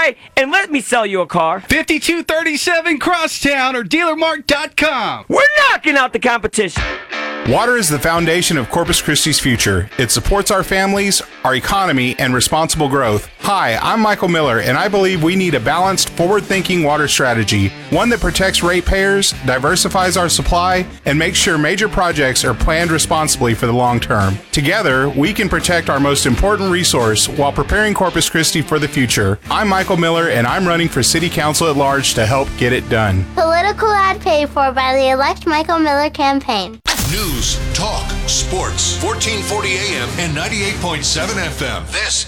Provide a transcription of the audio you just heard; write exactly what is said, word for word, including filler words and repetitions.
by and let me sell you a car. fifty-two thirty-seven Crosstown or dealer mark dot com. We're knocking out the competition. Water is the foundation of Corpus Christi's future. It supports our families, our economy, and responsible growth. Hi, I'm Michael Miller, and I believe we need a balanced, forward-thinking water strategy, one that protects ratepayers, diversifies our supply, and makes sure major projects are planned responsibly for the long term. Together, we can protect our most important resource while preparing Corpus Christi for the future. I'm Michael Miller, and I'm running for City Council at large to help get it done. Political ad paid for by the Elect Michael Miller campaign. News, talk, sports, fourteen forty A M and ninety-eight point seven F M. This